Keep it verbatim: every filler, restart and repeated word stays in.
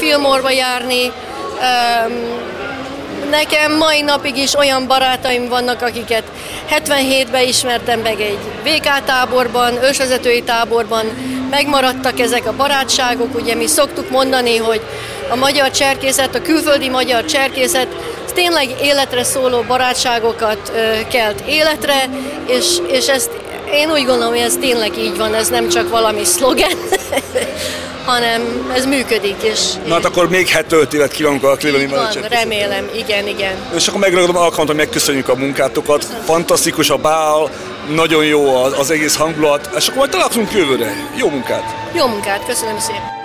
Fillmore-ba járni. Nekem mai napig is olyan barátaim vannak, akiket hetvenhétben ismertem meg egy vé ká táborban, ősvezetői táborban, megmaradtak ezek a barátságok. Ugye mi szoktuk mondani, hogy a magyar cserkészet, a külföldi magyar cserkészet tényleg életre szóló barátságokat ö, kelt életre, és, és ezt én úgy gondolom, hogy ez tényleg így van, ez nem csak valami szlogen, hanem ez működik. És Na hát akkor még hetőt évet kívánunk a Clevelandi Magyar Cserkészet. Remélem, igen, igen. És akkor megragadom alkalmat, hogy megköszönjük a munkátokat. Fantasztikus a bál, nagyon jó az, az egész hangulat, és akkor majd találkozunk jövőre. Jó munkát! Jó munkát, köszönöm szépen!